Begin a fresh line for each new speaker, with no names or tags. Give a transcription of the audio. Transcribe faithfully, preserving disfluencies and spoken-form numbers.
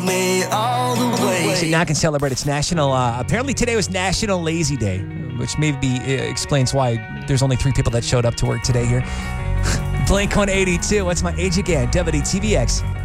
Me all the way.
So now I can celebrate. It's national. Uh, apparently today was National Lazy Day, which maybe uh, explains why there's only three people that showed up to work today here. Blink one eighty-two. What's my age again? W D T V X.